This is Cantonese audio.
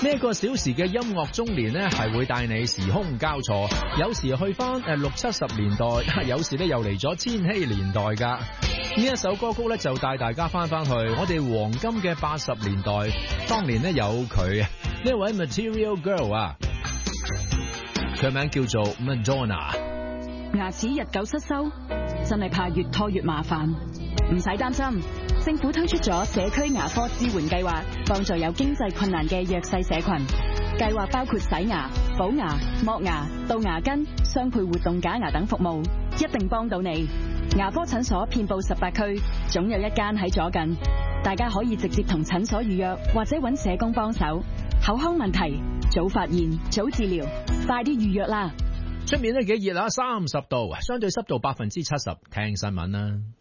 一個小時嘅音樂中年呢，係會帶你時空交錯，有時去翻60、70年代，有時咧又嚟咗千禧年代噶。呢一首歌曲咧就帶大家翻去我哋黃金嘅80年代，當年呢有佢呢位 Material Girl 啊，佢名叫做 Madonna。 牙齒日久失修，真係怕越拖越麻煩。唔使擔心，政府推出咗社區牙科支援計劃，幫助有經濟困難嘅弱勢社群。計劃包括洗牙、補牙、剝牙、杜牙根、雙倍活動假牙等服務，一定幫到你。牙科診所遍佈18區，總有一間喺左近。大家可以直接同診所預約，或者揾社工幫手。口腔問題，早發現，早治療，快啲預約啦！ 出面呢幾熱啊，30度，相對濕度70%。聽新聞啦。